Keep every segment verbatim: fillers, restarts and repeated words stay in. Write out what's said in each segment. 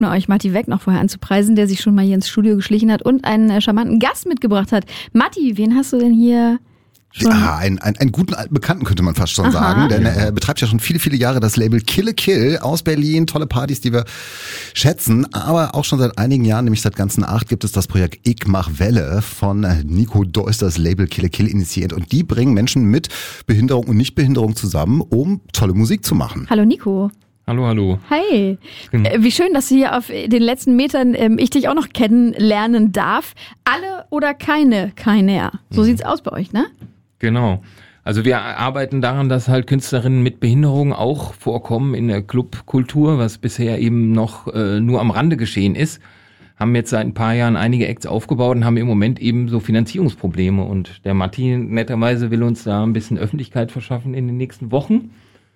Ohne euch Matti Weck noch vorher anzupreisen, der sich schon mal hier ins Studio geschlichen hat und einen äh, charmanten Gast mitgebracht hat. Matti, wen hast du denn hier? Schon? Ja, einen, einen, einen guten alten Bekannten könnte man fast schon Aha. sagen, denn er betreibt ja schon viele, viele Jahre das Label Kill Kill aus Berlin, tolle Partys, die wir schätzen, aber auch schon seit einigen Jahren, nämlich seit ganzen acht, gibt es das Projekt Ich mach Welle von Nico Deuss, das Label Kill Kill initiiert, und die bringen Menschen mit Behinderung und Nichtbehinderung zusammen, um tolle Musik zu machen. Hallo Nico. Hallo, hallo. Hi. Äh, wie schön, dass du hier auf den letzten Metern ähm, ich dich auch noch kennenlernen darf. Alle oder keine, keiner. So mhm. sieht's aus bei euch, ne? Genau. Also wir arbeiten daran, dass halt Künstlerinnen mit Behinderung auch vorkommen in der Clubkultur, was bisher eben noch äh, nur am Rande geschehen ist. Haben jetzt seit ein paar Jahren einige Acts aufgebaut und haben im Moment eben so Finanzierungsprobleme. Und der Matti netterweise will uns da ein bisschen Öffentlichkeit verschaffen in den nächsten Wochen,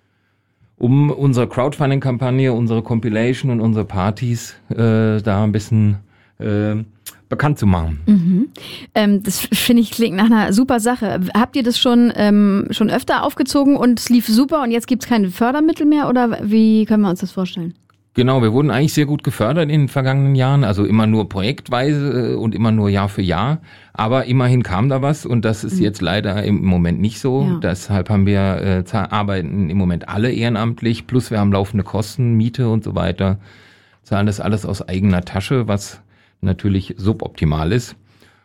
um unsere Crowdfunding-Kampagne, unsere Compilation und unsere Partys äh, da ein bisschen äh, bekannt zu machen. Mhm. Ähm, das finde ich klingt nach einer super Sache. Habt ihr das schon ähm, schon öfter aufgezogen und es lief super und jetzt gibt es keine Fördermittel mehr oder wie können wir uns das vorstellen? Genau, wir wurden eigentlich sehr gut gefördert in den vergangenen Jahren, also immer nur projektweise und immer nur Jahr für Jahr, aber immerhin kam da was und das ist mhm. jetzt leider im Moment nicht so. Ja. Deshalb haben wir äh, arbeiten im Moment alle ehrenamtlich, plus wir haben laufende Kosten, Miete und so weiter, zahlen das alles aus eigener Tasche, was natürlich suboptimal ist.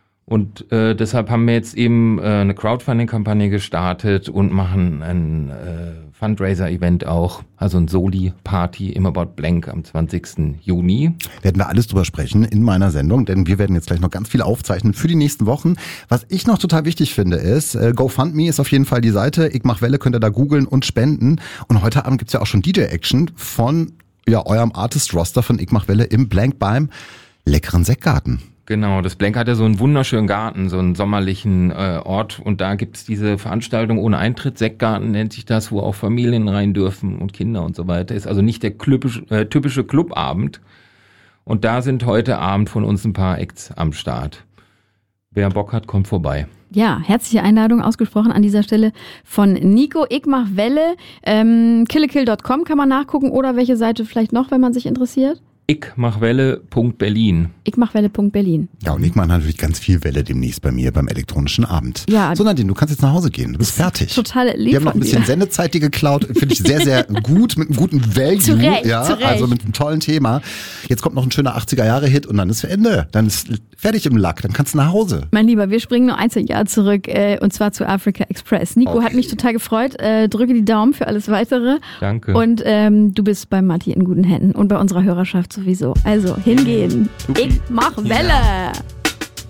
Und äh, deshalb haben wir jetzt eben äh, eine Crowdfunding-Kampagne gestartet und machen ein äh, Fundraiser-Event auch, also ein Soli-Party im About Blank am zwanzigsten Juni. Werden wir alles drüber sprechen in meiner Sendung, denn wir werden jetzt gleich noch ganz viel aufzeichnen für die nächsten Wochen. Was ich noch total wichtig finde ist, äh, GoFundMe ist auf jeden Fall die Seite, Ich mach Welle, könnt ihr da googeln und spenden. Und heute Abend gibt's ja auch schon D J-Action von ja eurem Artist-Roster von Ich mach Welle im Blank beim leckeren Sektgarten. Genau, das Blank hat ja so einen wunderschönen Garten, so einen sommerlichen äh, Ort und da gibt's diese Veranstaltung ohne Eintritt, Sektgarten nennt sich das, wo auch Familien rein dürfen und Kinder und so weiter. Ist also nicht der typische, äh, typische Clubabend und da sind heute Abend von uns ein paar Acts am Start. Wer Bock hat, kommt vorbei. Ja, herzliche Einladung ausgesprochen an dieser Stelle von Nico. Ich mach Welle, ähm, killekill Punkt com kann man nachgucken oder welche Seite vielleicht noch, wenn man sich interessiert? ichmachwelle Punkt berlin. ichmachwelle Punkt berlin. Ja, und ich mache natürlich ganz viel Welle demnächst bei mir beim elektronischen Abend. Ja. So, Nadine, du kannst jetzt nach Hause gehen. Du bist fertig. Total lieb. Wir haben noch ein bisschen dir. Sendezeit dir geklaut. Finde ich sehr, sehr gut, mit einem guten Value. Zu Recht, ja, zu Recht. Also mit einem tollen Thema. Jetzt kommt noch ein schöner achtziger-Jahre-Hit und dann ist Ende. Dann ist fertig im Lack. Dann kannst du nach Hause. Mein Lieber, wir springen nur ein Jahr zurück äh, und zwar zu Africa Express. Nico Okay. hat mich total gefreut. Äh, drücke die Daumen für alles Weitere. Danke. Und ähm, du bist bei Matti in guten Händen und bei unserer Hörerschaft sowieso. Also hingehen. Supi. Ich mach Welle.